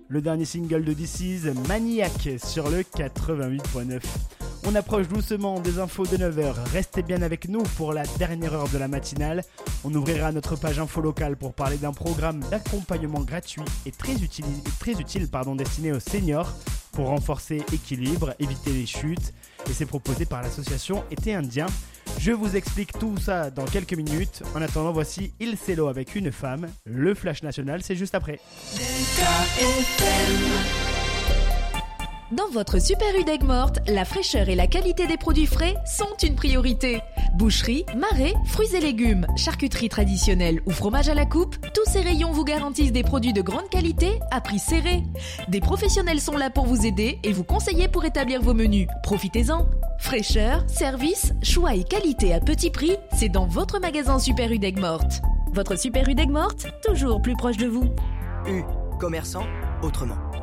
le dernier single de This Is, Maniac, sur le 88.9. On approche doucement des infos de 9h, restez bien avec nous pour la dernière heure de la matinale. On ouvrira notre page info locale pour parler d'un programme d'accompagnement gratuit et très utile destiné aux seniors pour renforcer l'équilibre, éviter les chutes, et c'est proposé par l'association Été Indien. Je vous explique tout ça dans quelques minutes. En attendant, voici Il Cello avec une femme. Le Flash National, c'est juste après. Dans votre Super U d'Aigues Mortes, la fraîcheur et la qualité des produits frais sont une priorité. Boucherie, marais, fruits et légumes, charcuterie traditionnelle ou fromage à la coupe, tous ces rayons vous garantissent des produits de grande qualité à prix serré. Des professionnels sont là pour vous aider et vous conseiller pour établir vos menus. Profitez-en. Fraîcheur, service, choix et qualité à petit prix, c'est dans votre magasin Super U d'Aigues Mortes. Votre Super U d'Aigues Mortes, toujours plus proche de vous. U, commerçant, autrement.